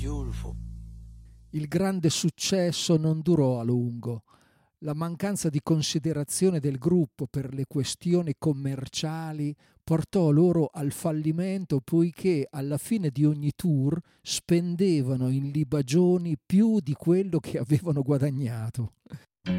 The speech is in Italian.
beautiful. Il grande successo non durò a lungo. La mancanza di considerazione del gruppo per le questioni commerciali portò loro al fallimento, poiché alla fine di ogni tour spendevano in libagioni più di quello che avevano guadagnato.